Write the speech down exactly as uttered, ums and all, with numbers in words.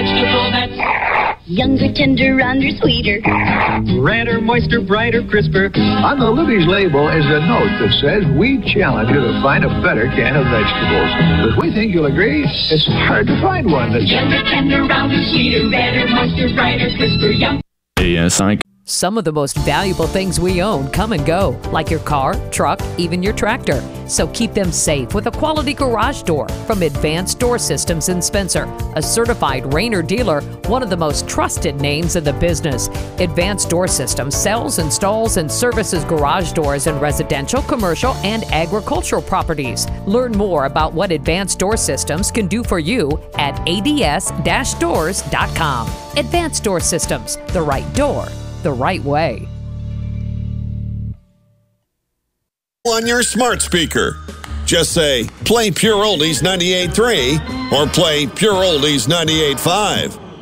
vegetable that's younger, tender, rounder, sweeter. Redder, moister, brighter, crisper. On the Libby's label is a note that says we challenge you to find a better can of vegetables. Because we think you'll agree, it's hard to find one that's younger, tender, rounder, sweeter. Redder, moister, brighter, crisper. Young. A S I. Some of the most valuable things we own come and go, like your car, truck, even your tractor. So keep them safe with a quality garage door from Advanced Door Systems in Spencer, a certified Rainer dealer, one of the most trusted names in the business. Advanced Door Systems sells, installs, and services garage doors in residential, commercial, and agricultural properties. Learn more about what Advanced Door Systems can do for you at A D S dash doors dot com. Advanced Door Systems, the right door, the right way. On your smart speaker, just say, play Pure Oldies ninety-eight point three or play Pure Oldies ninety-eight point five.